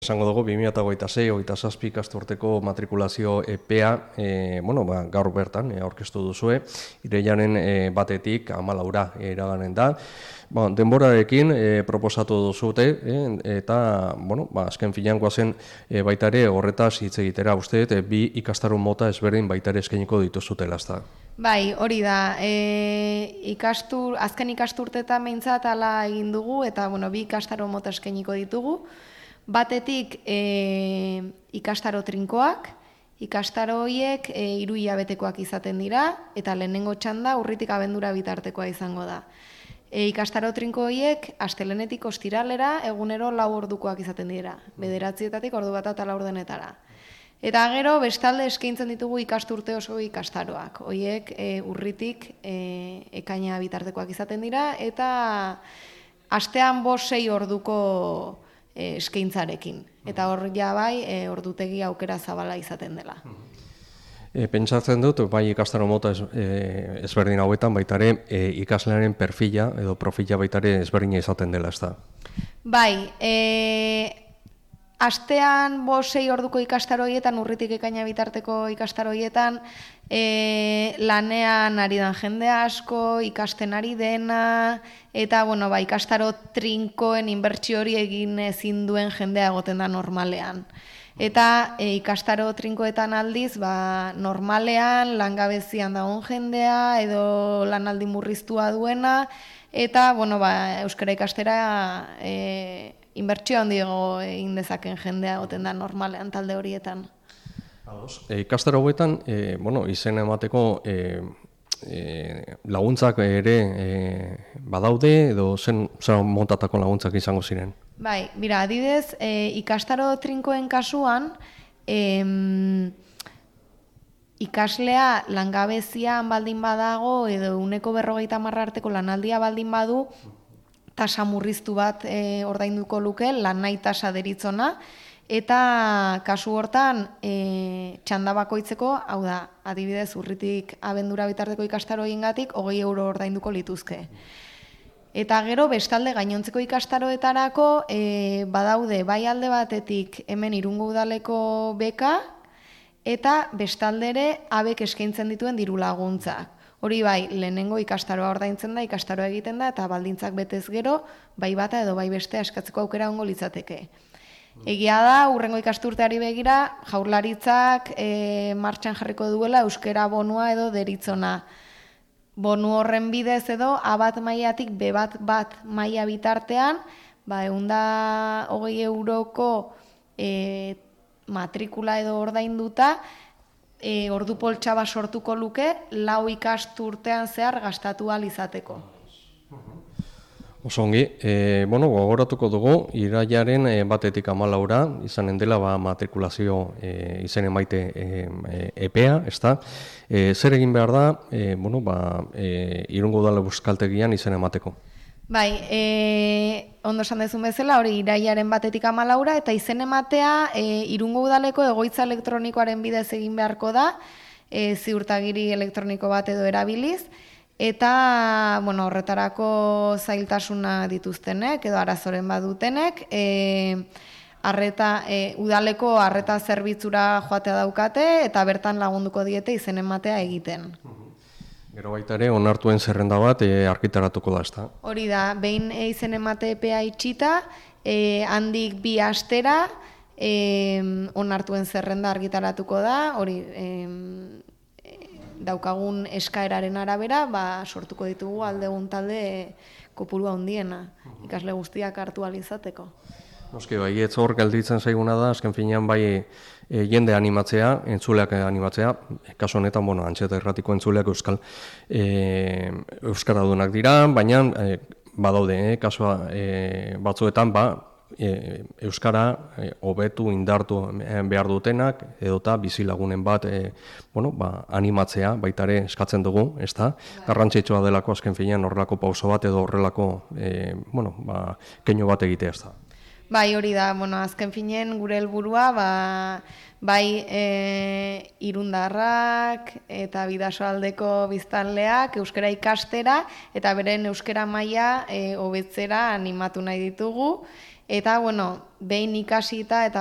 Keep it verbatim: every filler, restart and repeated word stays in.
Esango dugu, bi mila hogeita sei hogeita zazpi ikasturteko matrikulazio epea, e, bueno, ba, gaur bertan e, aurkeztu duzue, irailaren e, batetik hamalaura iraganen da. Ba, denborarekin e, proposatu duzute, e, eta, bueno, ba, azken finean goazen e, baita ere horretaz hitz egitera uste, e, bi ikastaro mota ezberdin baita ere eskainiko dituzutela, ezta. Bai, hori da. E, ikastur, azken ikasturtetan behintzat hala egin dugu, eta bueno, bi ikastaro mota eskainiko ditugu. Batetik e, ikastaro trinkoak, ikastaro horiek e, hiru hilabetekoak izaten dira, eta lehenengo txanda urritik abendura bitartekoa izango da. E, ikastaro trinko horiek astelehenetik ostiralera egunero lau ordukoak izaten dira, bederatzietatik ordu bat eta laurdenetara. Eta gero bestalde eskaintzen ditugu ikasturte oso ikastaroak. Horiek e, urritik e, ekaina bitartekoak izaten dira, eta astean bost sei orduko E, eskaintzarekin. Eta hor ja bai, e, ordutegi aukera zabala izaten dela. E, pentsatzen dut, bai ikastaro mota ez, e, ezberdin hauetan baita ere e, ikaslearen perfila edo profila baita ere ezberdina izaten dela, ez da? Bai, e, astean bost sei orduko ikastaro horietan, urritik ekaina bitarteko ikastaro horietan, e, lanean ari dan jende asko, ikasten ari dena, eta bueno, ba, ikastaro trinkoen inbertsio hori egin ezin duen jendea egoten da normalean. Eta e, ikastaro trinkoetan aldiz, ba, normalean langabezian dagoen jendea edo lanaldi murriztua duena, eta bueno, ba, euskara ikastera e, inbertsio handiago egin dezaken jendea egoten da normalean talde horietan. E, ikastaro hauetan, e, bueno, izen emateko e, e, laguntzak ere e, badaude edo zen, zen montatako laguntzak izango ziren? Bai, bira, adibidez, e, ikastaro trinkoen kasuan, em, ikaslea langabezian baldin badago edo uneko berrogeita hamar arteko lanaldia baldin badu, tasa murriztu bat e, ordainduko luke, lan nahi tasa deritzona, eta kasu hortan e, txanda bakoitzeko, hau da, adibidez, urritik abendura bitarteko ikastaro egingatik, hogei euro ordainduko lituzke. Eta gero, bestalde gainontzeko ikastaroetarako e, badaude bai alde batetik hemen Irungo udaleko beka, eta bestaldere abek eskaintzen dituen diru laguntzak. Hori bai, lehenengo ikastaroa ordaintzen da, ikastaroa egiten da, eta baldintzak betez gero, bai bata edo bai bestea eskatzeko aukera ongo litzateke. Egia da, hurrengo ikasturteari begira, jaurlaritzak e, martxan jarriko duela euskera bonua edo deritzona. Bonu horren bidez edo, A bat mailatik B bat bat maila bitartean, ba, ehunda hogei euroko e, matrikula edo ordainduta, E, ordu poltxaba sortuko luke, lau ikasturtean zehar gastatu ahal izateko. Oso ongi, e, bueno, gogoratuko dugu, irailaren e, batetik hamalaura, izanen dela ba, matrikulazio e, izen emaite e, e, epea, ezta? E, zer egin behar da, e, bueno, ba, e, Irungo Udal Euskaltegian izen emateko? Bai, e, ondo esan dezun bezala, hori irailaren batetik hamalaura, eta izen ematea e, Irungo Udaleko egoitza elektronikoaren bidez egin beharko da, e, ziurtagiri elektroniko bat edo erabiliz, eta bueno, horretarako zailtasuna dituztenek, edo arazoren badutenek, e, arreta, e, udaleko arreta zerbitzura joatea daukate, eta bertan lagunduko diete izen ematea egiten. Gero baita ere, onartuen zerrenda bat e, argitaratuko da, ezta? Hori da, behin e, izen emate epea itxita, e, handik bi astera e, onartuen zerrenda argitaratuko da, hori e, e, daukagun eskaeraren arabera, ba, sortuko ditugu aldegun talde e, kopurua handiena, ikasle guztiak hartu ahal izateko. Noski, bai, ez hor gelditzen zaiguna da, azken finean bai e, jende animatzea, entzuleak animatzea, kasu honetan, bueno, Antxeta Irratiko entzuleak euskal e, euskaradunak dira, baina e, badaude, e, kasua e, batzuetan, ba, e, euskara e, hobetu, indartu behar dutenak, edota bizilagunen bat, e, bueno, ba, animatzea, baita ere eskatzen dugu, ezta? Garrantzitsua delako azken finean horrelako pauso bat edo horrelako, e, bueno, ba, keinu bat egitea, ezta? Bai, hori da, bueno, azken finen gure helburua, ba, bai e, irundarrak eta bidasoaldeko biztanleak euskara ikastera eta beren euskara maila e, hobetzera animatu nahi ditugu. eta, bueno, behin ikasita eta